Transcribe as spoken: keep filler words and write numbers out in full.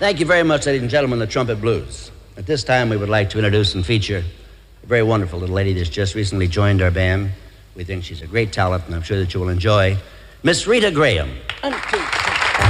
Thank you very much, ladies and gentlemen, the Trumpet Blues. At this time, we would like to introduce and feature a very wonderful little lady that's just recently joined our band. We think she's a great talent, and I'm sure that you will enjoy Miss Rita Graham. One, two, three.